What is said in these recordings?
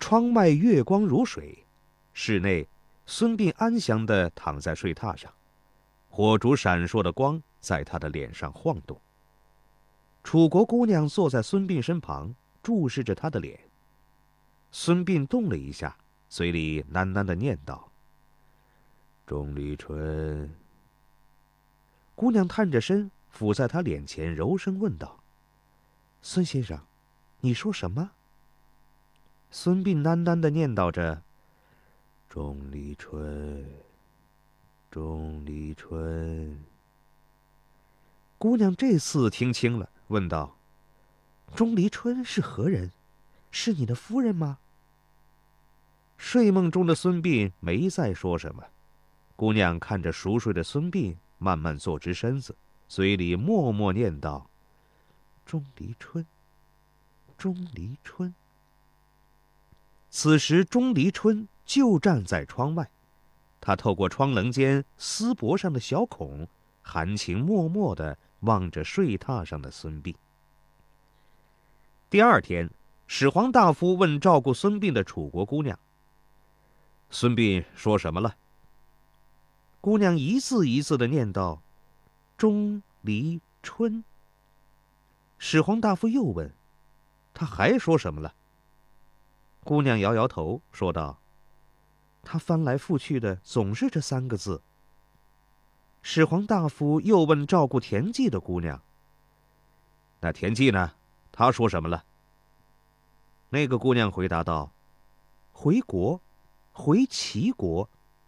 窗外月光如水，室内孙膑安详地躺在睡榻上，火烛闪烁的光在他的脸上晃动。楚国姑娘坐在孙膑身旁，注视着他的脸。孙膑动了一下，嘴里喃喃地念道：“钟离春。”姑娘探着身，伏在他脸前，柔声问道：“孙先生，你说什么？”孙膑喃喃地念叨着：“钟离春，钟离春。”姑娘这次听清了，问道：“钟离春是何人？是你的夫人吗？”睡梦中的孙膑没再说什么。姑娘看着熟睡的孙膑，慢慢坐直身子，嘴里默默念叨：“钟离春，钟离春。”此时钟离春就站在窗外，他透过窗棱间丝帛上的小孔，含情脉脉地望着睡榻上的孙膑。第二天，始皇大夫问照顾孙膑的楚国姑娘：“孙膑说什么了？”姑娘一字一字地念叨：“钟离春。”始皇大夫又问：“他还说什么了？”姑娘摇摇头，说道：“他翻来覆去的总是这3个字。”始皇大夫又问照顾田忌的姑娘：“那田忌呢？他说什么了？”那个姑娘回答道：“回国，回齐国。”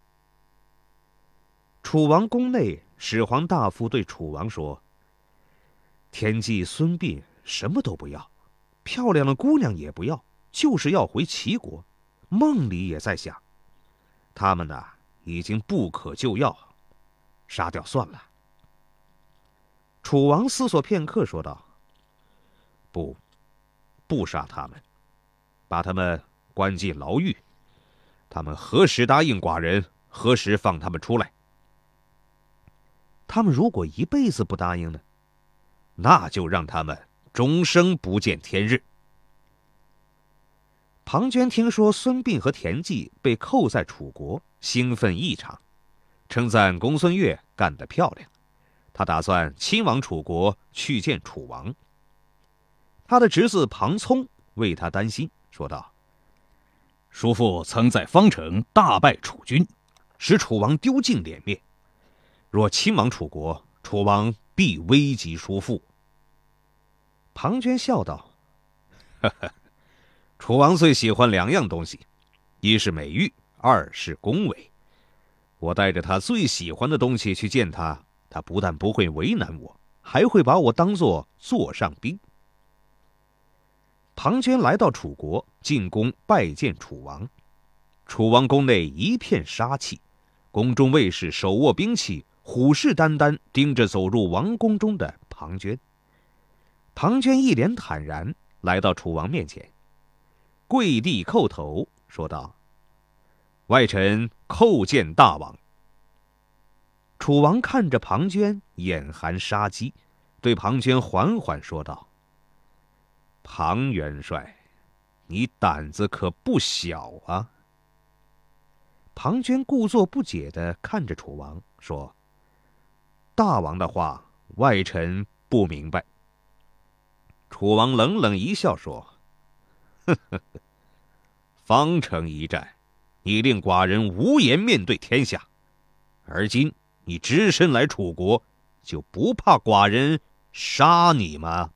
楚王宫内，始皇大夫对楚王说：“田忌、孙膑什么都不要，漂亮的姑娘也不要，就是要回齐国，梦里也在想。他们呢，已经不可救药，杀掉算了。”楚王思索片刻，说道：“不杀他们，把他们关进牢狱。他们何时答应寡人，何时放他们出来？他们如果一辈子不答应呢？那就让他们终生不见天日。”庞涓听说孙膑和田忌被扣在楚国，兴奋异常，称赞公孙越干得漂亮。他打算亲往楚国去见楚王。他的侄子庞聪为他担心，说道：“ 叔父曾在方城大败楚军， 使楚王丢尽脸面。若亲往楚国，楚王必危及叔父。”庞涓笑道：“呵呵，楚王最喜欢2样东西，一是美玉，二是恭维。我带着他最喜欢的东西去见他，他不但不会为难我，还会把我当作座上宾。”庞涓来到楚国，进宫拜见楚王。楚王宫内一片杀气，宫中卫士手握兵器，虎视眈眈盯着走入王宫中的庞涓。庞涓一脸坦然来到楚王面前，跪地叩头，说道：“外臣叩见大王。”楚王看着庞涓，眼含杀机，对庞涓缓缓说道：“庞元帅，你胆子可不小啊。”庞涓故作不解地看着楚王，说：“大王的话，外臣不明白。”楚王冷冷一笑，说：“呵呵呵，方城一战，你令寡人无颜面对天下，而今你只身来楚国，就不怕寡人杀你吗？”